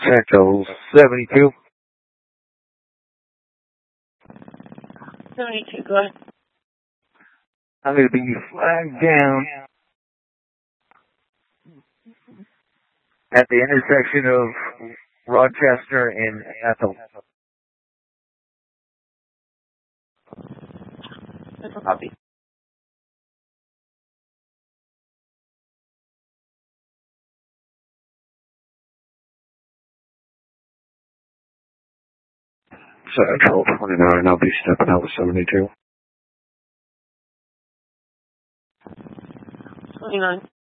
Central 72. 72, go ahead. I'm going to be flagged down at the intersection of Rochester and Ethel. Copy. Central 29, I'll be stepping out with 72. 29.